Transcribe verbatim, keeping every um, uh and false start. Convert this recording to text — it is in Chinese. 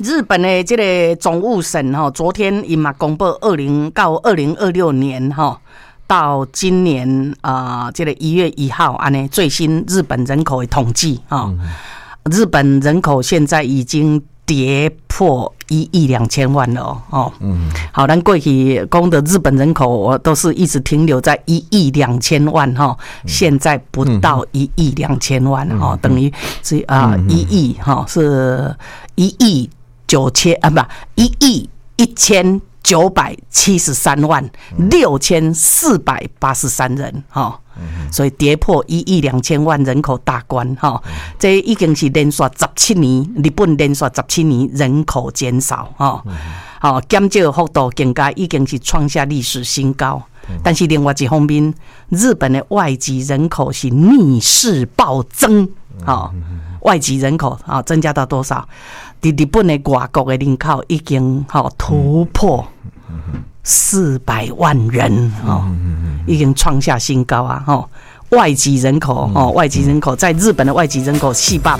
日本的这个总务省哈，昨天伊嘛公布二零到二零二六年哈，到今年啊、呃，这个一月一号安尼最新日本人口的统计哈、嗯，日本人口现在已经跌破一亿两千万了哦。嗯，好，咱过去讲的日本人口，我都是一直停留在一亿两千万哈，现在不到一亿两千万哈、嗯，等于是啊一亿哈，是一亿。九千啊，不，一亿一千九百七十三万六千四百八十三人哈，所以跌破一亿两千万人口大关哈，这已经是连续十七年，日本连续十七年人口减少哈，好减少幅度更加已经是创下历史新高。但是另外一方面，日本的外籍人口是逆势暴增哈。外籍人口啊增加到多少？日本的外国的人口已经突破四百万人哦，已经创下新高啊！哈，外籍人口哦，外籍人口在日本的外籍人口四百万